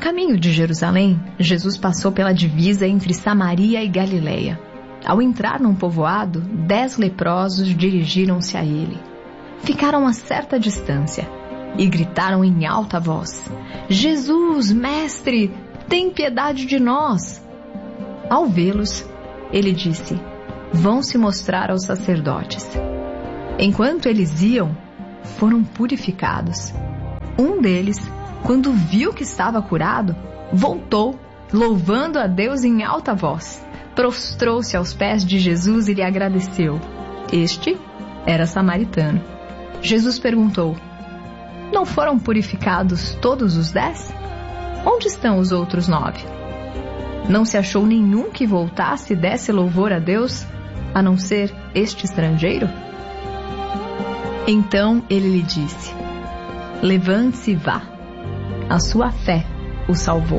caminho de Jerusalém, Jesus passou pela divisa entre Samaria e Galileia. Ao entrar num povoado, 10 leprosos dirigiram-se a ele. Ficaram a certa distância e gritaram em alta voz: Jesus, mestre, tem piedade de nós. Ao vê-los, ele disse: vão se mostrar aos sacerdotes. Enquanto eles iam, foram purificados. Um deles, quando viu que estava curado, voltou, louvando a Deus em alta voz. Prostrou-se aos pés de Jesus e lhe agradeceu. Este era samaritano. Jesus perguntou: não foram purificados todos os 10? Onde estão os outros 9? Não se achou nenhum que voltasse e desse louvor a Deus, a não ser este estrangeiro? Então ele lhe disse: levante-se e vá. A sua fé o salvou.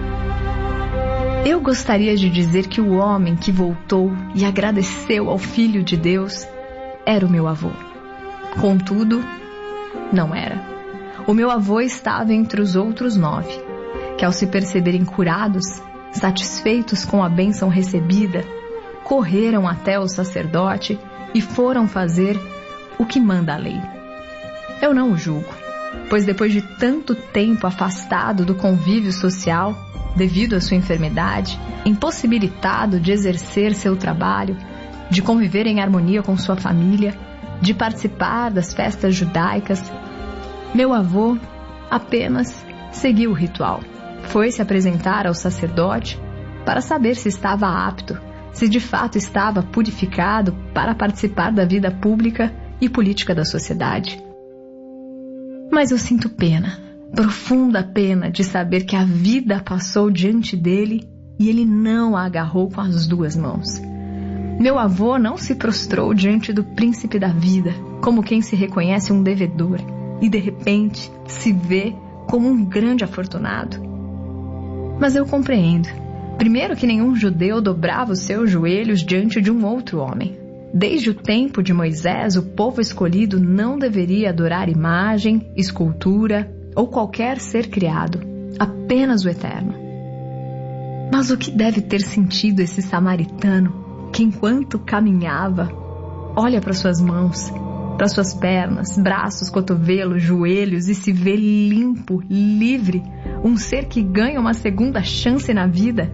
Eu gostaria de dizer que o homem que voltou e agradeceu ao Filho de Deus era o meu avô. Contudo, não era. O meu avô estava entre os outros 9, que ao se perceberem curados, satisfeitos com a bênção recebida, correram até o sacerdote e foram fazer o que manda a lei. Eu não o julgo, pois depois de tanto tempo afastado do convívio social, devido à sua enfermidade, impossibilitado de exercer seu trabalho, de conviver em harmonia com sua família, de participar das festas judaicas, meu avô apenas seguiu o ritual. Foi se apresentar ao sacerdote para saber se estava apto, se de fato estava purificado para participar da vida pública e política da sociedade. Mas eu sinto pena, profunda pena, de saber que a vida passou diante dele e ele não a agarrou com as 2 mãos. Meu avô não se prostrou diante do príncipe da vida, como quem se reconhece um devedor e de repente se vê como um grande afortunado. Mas eu compreendo. Primeiro, que nenhum judeu dobrava os seus joelhos diante de um outro homem. Desde o tempo de Moisés, o povo escolhido não deveria adorar imagem, escultura ou qualquer ser criado, apenas o Eterno. Mas o que deve ter sentido esse samaritano que, enquanto caminhava, olha para suas mãos, para suas pernas, braços, cotovelos, joelhos e se vê limpo, livre, um ser que ganha uma segunda chance na vida?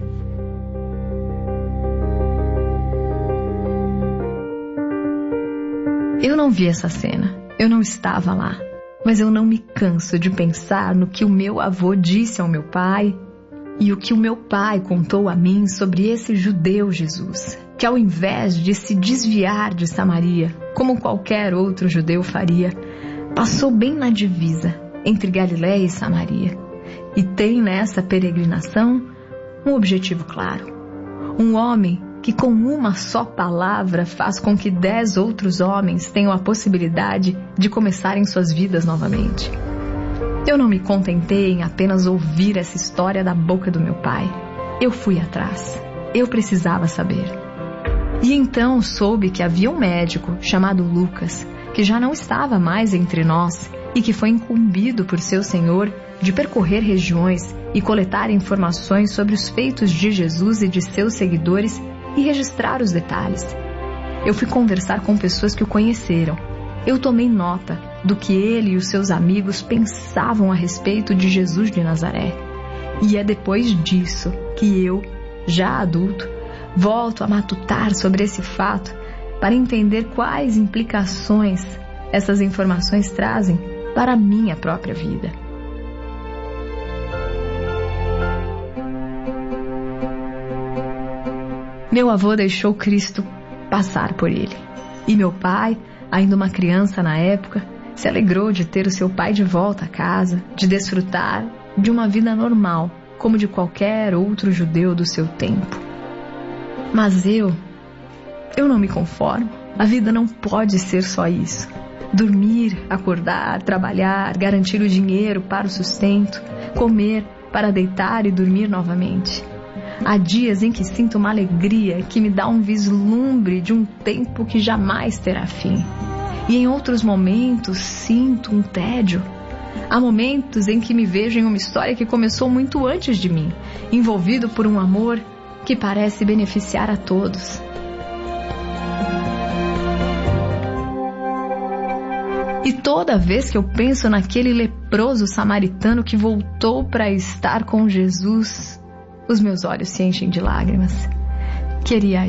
Eu não vi essa cena, eu não estava lá, mas eu não me canso de pensar no que o meu avô disse ao meu pai e o que o meu pai contou a mim sobre esse judeu Jesus, que ao invés de se desviar de Samaria, como qualquer outro judeu faria, passou bem na divisa entre Galileia e Samaria e tem nessa peregrinação um objetivo claro. Um homem que com uma só palavra faz com que 10 outros homens tenham a possibilidade de começarem suas vidas novamente. Eu não me contentei em apenas ouvir essa história da boca do meu pai. Eu fui atrás. Eu precisava saber. E então soube que havia um médico chamado Lucas, que já não estava mais entre nós e que foi incumbido por seu senhor de percorrer regiões e coletar informações sobre os feitos de Jesus e de seus seguidores e registrar os detalhes. Eu fui conversar com pessoas que o conheceram. Eu tomei nota do que ele e os seus amigos pensavam a respeito de Jesus de Nazaré. E é depois disso que eu, já adulto, volto a matutar sobre esse fato para entender quais implicações essas informações trazem para a minha própria vida. Meu avô deixou Cristo passar por ele. E meu pai, ainda uma criança na época, se alegrou de ter o seu pai de volta a casa, de desfrutar de uma vida normal, como de qualquer outro judeu do seu tempo. Mas eu não me conformo. A vida não pode ser só isso. Dormir, acordar, trabalhar, garantir o dinheiro para o sustento, comer para deitar e dormir novamente. Há dias em que sinto uma alegria que me dá um vislumbre de um tempo que jamais terá fim. E em outros momentos sinto um tédio. Há momentos em que me vejo em uma história que começou muito antes de mim, envolvido por um amor que parece beneficiar a todos. E toda vez que eu penso naquele leproso samaritano que voltou para estar com Jesus, os meus olhos se enchem de lágrimas. Queria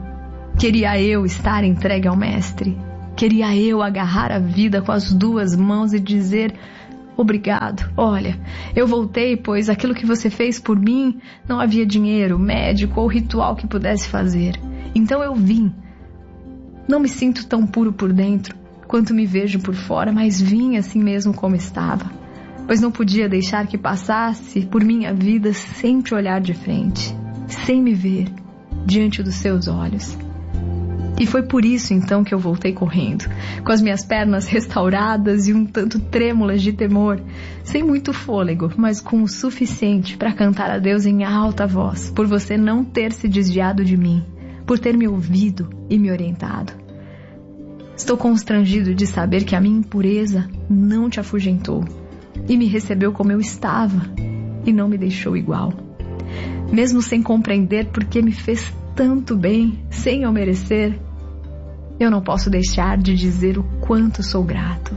eu estar entregue ao Mestre. Queria eu agarrar a vida com as duas mãos e dizer: obrigado, olha, eu voltei, pois aquilo que você fez por mim não havia dinheiro, médico ou ritual que pudesse fazer. Então eu vim. Não me sinto tão puro por dentro quanto me vejo por fora, mas vim assim mesmo como estava, pois não podia deixar que passasse por minha vida sem te olhar de frente, sem me ver diante dos seus olhos. E foi por isso então que eu voltei correndo, com as minhas pernas restauradas e um tanto trêmulas de temor, sem muito fôlego, mas com o suficiente para cantar a Deus em alta voz, por você não ter se desviado de mim, por ter me ouvido e me orientado. Estou constrangido de saber que a minha impureza não te afugentou e me recebeu como eu estava e não me deixou igual. Mesmo sem compreender por que me fez tanto bem, sem eu merecer, eu não posso deixar de dizer o quanto sou grato.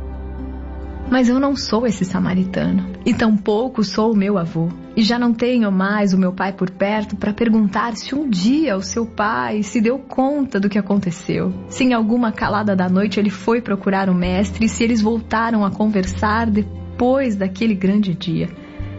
Mas eu não sou esse samaritano, e tampouco sou o meu avô, e já não tenho mais o meu pai por perto para perguntar se um dia o seu pai se deu conta do que aconteceu, se em alguma calada da noite ele foi procurar o mestre e se eles voltaram a conversar depois daquele grande dia.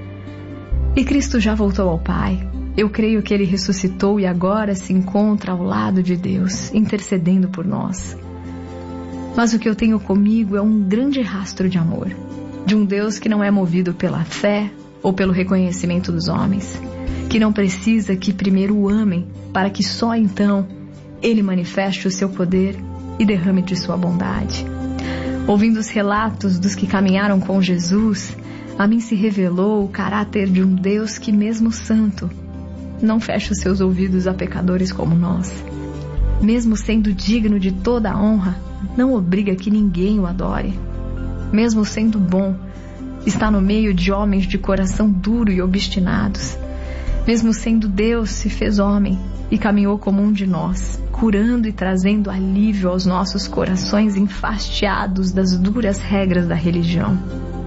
E Cristo já voltou ao Pai. Eu creio que ele ressuscitou e agora se encontra ao lado de Deus, intercedendo por nós. Mas o que eu tenho comigo é um grande rastro de amor, de um Deus que não é movido pela fé ou pelo reconhecimento dos homens, que não precisa que primeiro o amem, para que só então ele manifeste o seu poder e derrame de sua bondade. Ouvindo os relatos dos que caminharam com Jesus, a mim se revelou o caráter de um Deus que, mesmo santo, não fecha os seus ouvidos a pecadores como nós. Mesmo sendo digno de toda a honra, não obriga que ninguém o adore. Mesmo sendo bom, está no meio de homens de coração duro e obstinados. Mesmo sendo Deus, se fez homem e caminhou como um de nós, curando e trazendo alívio aos nossos corações enfastiados das duras regras da religião.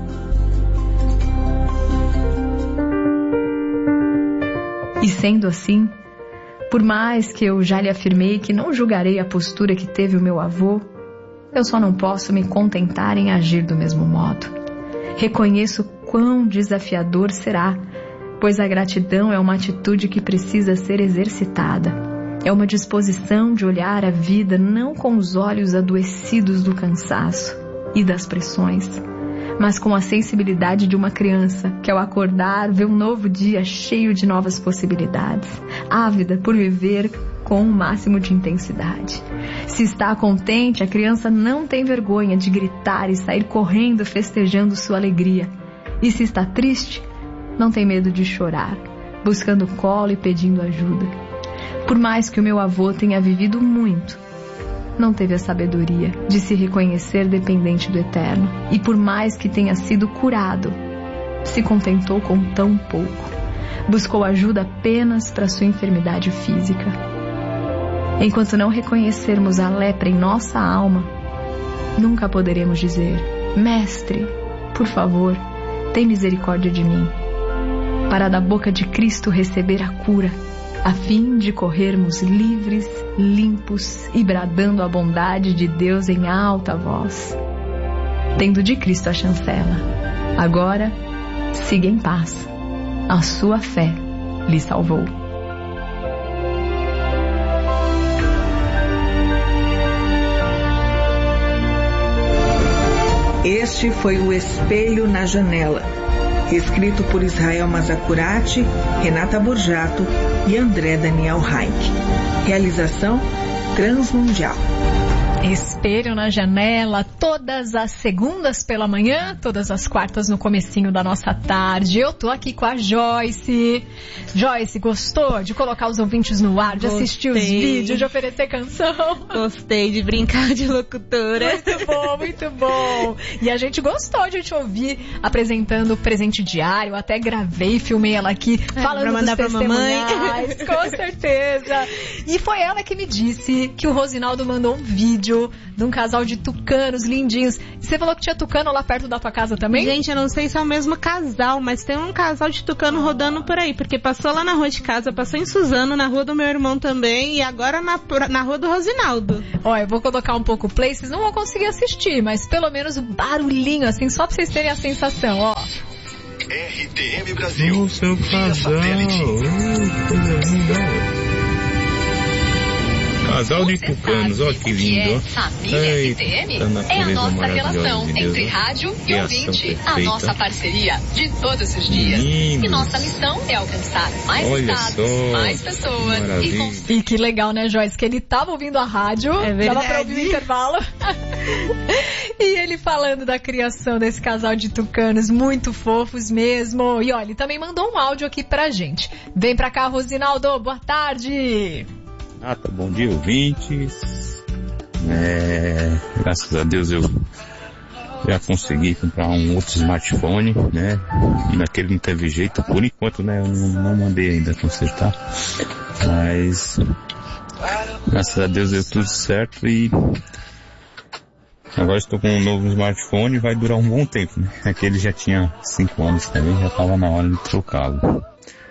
E sendo assim, por mais que eu já lhe afirmei que não julgarei a postura que teve o meu avô, eu só não posso me contentar em agir do mesmo modo. Reconheço quão desafiador será, pois a gratidão é uma atitude que precisa ser exercitada. É uma disposição de olhar a vida não com os olhos adoecidos do cansaço e das pressões, mas com a sensibilidade de uma criança que ao acordar vê um novo dia cheio de novas possibilidades, ávida por viver com o máximo de intensidade. Se está contente, a criança não tem vergonha de gritar e sair correndo festejando sua alegria. E se está triste, não tem medo de chorar, buscando colo e pedindo ajuda. Por mais que o meu avô tenha vivido muito, não teve a sabedoria de se reconhecer dependente do Eterno. E por mais que tenha sido curado, se contentou com tão pouco. Buscou ajuda apenas para sua enfermidade física. Enquanto não reconhecermos a lepra em nossa alma, nunca poderemos dizer: Mestre, por favor, tem misericórdia de mim, para da boca de Cristo receber a cura, a fim de corrermos livres, limpos e bradando a bondade de Deus em alta voz. Tendo de Cristo a chancela, agora siga em paz. A sua fé lhe salvou. Este foi o Espelho na Janela, escrito por Israel Mazacurati, Renata Borjato e André Daniel Reich. Realização Transmundial. Espelho na Janela, todas as segundas pela manhã, todas as quartas no comecinho da nossa tarde. Eu tô aqui com a Joyce. Joyce, gostou de colocar os ouvintes no ar, de assistir os vídeos, de oferecer canção? Gostei de brincar de locutora. Muito bom, muito bom. E a gente gostou de te ouvir apresentando o Presente Diário. Até gravei, filmei ela aqui, falando dos testemunhais. Com certeza. E foi ela que me disse que o Rosinaldo mandou um vídeo de um casal de tucanos lindinhos. E você falou que tinha tucano lá perto da tua casa também? Gente, eu não sei se é o mesmo casal, mas tem um casal de tucano rodando por aí, porque passou lá na rua de casa, passou em Suzano, na rua do meu irmão também, e agora na rua do Rosinaldo. Ó, eu vou colocar um pouco o play, vocês não vão conseguir assistir, mas pelo menos o barulhinho, assim, só pra vocês terem a sensação, ó. RTM Brasil. O seu casal. Casal de tucanos, ó que lindo. Família RTM é a nossa relação entre rádio e ouvinte, a nossa parceria de todos os dias. E nossa missão é alcançar mais estados, mais pessoas. E que legal, né, Joyce? Que ele tava ouvindo a rádio, tava pra ouvir o intervalo. E ele falando da criação desse casal de tucanos, muito fofos mesmo. E olha, ele também mandou um áudio aqui pra gente. Vem pra cá, Rosinaldo, boa tarde. Bom dia, ouvintes. Graças a Deus eu já consegui comprar um outro smartphone, né? Naquele não teve jeito, por enquanto, né? Eu não mandei ainda consertar. Mas graças a Deus deu tudo certo e agora estou com um novo smartphone e vai durar um bom tempo, né? Aquele já tinha 5 anos também, já estava na hora de trocá-lo.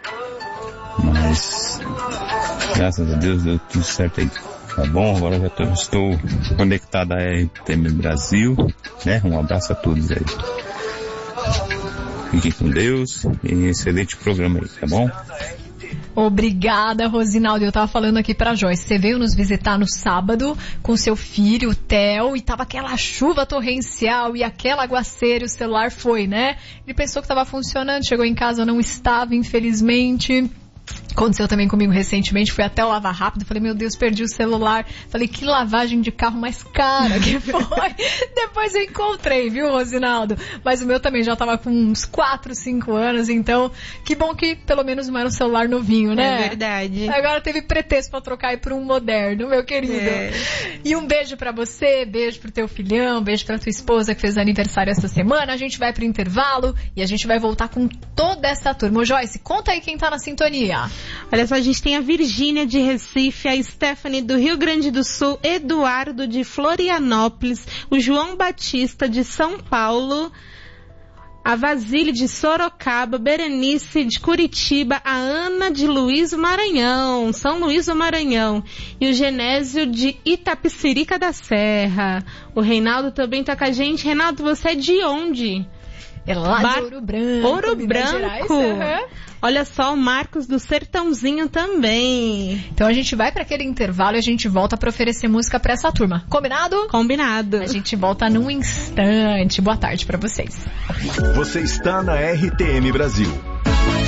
Mas graças a Deus deu tudo certo aí. Tá bom? Agora já estou conectado à RTM Brasil, né? Um abraço a todos aí. Fiquem com Deus e um excelente programa aí, tá bom? Obrigada, Rosinaldo. Eu tava falando aqui pra Joyce. Você veio nos visitar no sábado com seu filho, o Theo, e tava aquela chuva torrencial e aquele aguaceiro, o celular foi, né? Ele pensou que tava funcionando, chegou em casa, não estava, infelizmente. Aconteceu também comigo recentemente, fui até o Lava Rápido, falei, meu Deus, perdi o celular. Falei, que lavagem de carro mais cara que foi. Depois eu encontrei, viu, Rosinaldo? Mas o meu também já tava com uns 4, 5 anos, então que bom que pelo menos não era um celular novinho, né? É verdade. Agora teve pretexto pra trocar aí por um moderno, meu querido. E um beijo pra você, beijo pro teu filhão, beijo pra tua esposa que fez aniversário essa semana. A gente vai pro intervalo e a gente vai voltar com toda essa turma. Ô, Joyce, conta aí quem tá na sintonia. Olha só, a gente tem a Virgínia de Recife, a Stephanie do Rio Grande do Sul, Eduardo de Florianópolis, o João Batista de São Paulo, a Vasília de Sorocaba, Berenice de Curitiba, a Ana de Luís Maranhão, São Luís do Maranhão, e o Genésio de Itapecerica da Serra. O Reinaldo também tá com a gente. Reinaldo, você é de onde? É lá de Ouro Branco. Ouro Branco. Olha só, o Marcos do Sertãozinho também. Então a gente vai para aquele intervalo e a gente volta para oferecer música para essa turma. Combinado? Combinado. A gente volta num instante. Boa tarde para vocês. Você está na RTM Brasil.